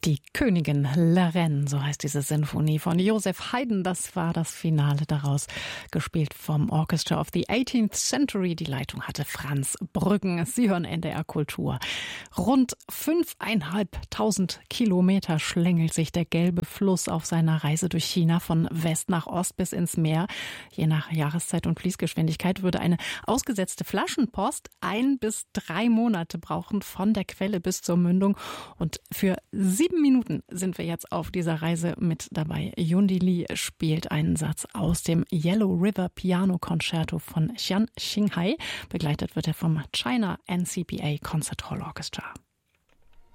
Die Königin La Reine, so heißt diese Sinfonie von Joseph Haydn. Das war das Finale daraus, gespielt vom Orchestra of the 18th Century. Die Leitung hatte Franz Brüggen. Sie hören NDR Kultur. Rund 5.500 Kilometer schlängelt sich der Gelbe Fluss auf seiner Reise durch China von West nach Ost bis ins Meer. Je nach Jahreszeit und Fließgeschwindigkeit würde eine ausgesetzte Flaschenpost 1 bis 3 Monate brauchen, von der Quelle bis zur Mündung. Und für 7 Minuten sind wir jetzt auf dieser Reise mit dabei. Yundi Li spielt einen Satz aus dem Yellow River Piano Concerto von Xian Xinghai. Begleitet wird er vom China NCPA Concert Hall Orchestra.